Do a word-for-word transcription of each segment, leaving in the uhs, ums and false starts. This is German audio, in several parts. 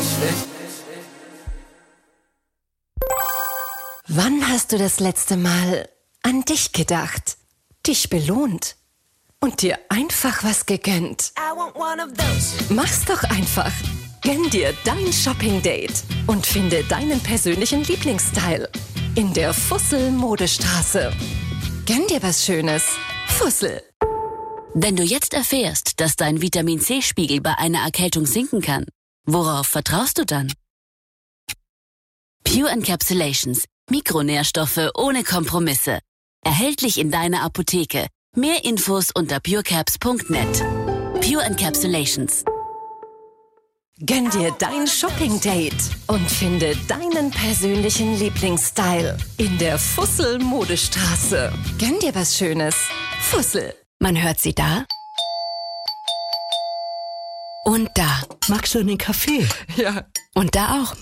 Wann hast du das letzte Mal an dich gedacht, dich belohnt und dir einfach was gegönnt? Mach's doch einfach. Gönn dir dein Shopping-Date und finde deinen persönlichen Lieblingsstyle in der Fussel-Modestraße. Gönn dir was Schönes. Fussel. Wenn du jetzt erfährst, dass dein Vitamin-C-Spiegel bei einer Erkältung sinken kann, worauf vertraust du dann? Pure Encapsulations. Mikronährstoffe ohne Kompromisse. Erhältlich in deiner Apotheke. Mehr Infos unter purecaps punkt net. Pure Encapsulations. Gönn dir dein Shopping-Date und finde deinen persönlichen Lieblingsstyle in der Fussel-Modestraße. Gönn dir was Schönes. Fussel. Man hört sie da und da. Magst du einen Kaffee? Ja. Und da auch.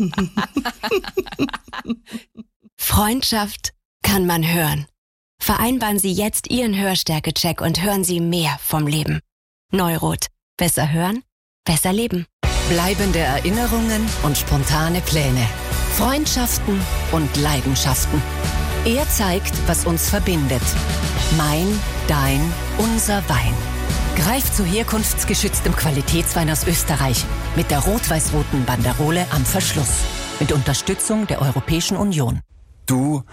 Freundschaft kann man hören. Vereinbaren Sie jetzt Ihren Hörstärke-Check und hören Sie mehr vom Leben. Neurot. Besser hören, besser leben. Bleibende Erinnerungen und spontane Pläne. Freundschaften und Leidenschaften. Er zeigt, was uns verbindet. Mein, dein, unser Wein. Greif zu herkunftsgeschütztem Qualitätswein aus Österreich mit der rot-weiß-roten Banderole am Verschluss. Mit Unterstützung der Europäischen Union. Du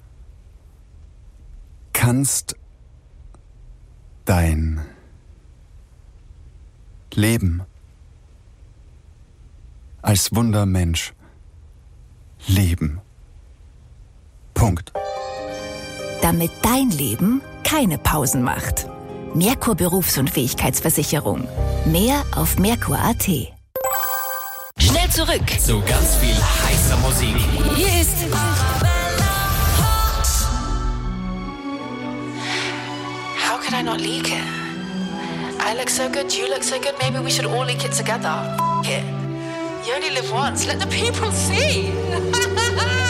kannst dein Leben als Wundermensch leben. Punkt. Damit dein Leben keine Pausen macht. Merkur Berufsunfähigkeitsversicherung. Mehr auf merkur punkt a t. Schnell zurück. So ganz viel heißer Musik. Hier ist How could I not leak it? I look so good, you look so good, maybe we should all leak it together. F- it. You only live once, let the people see.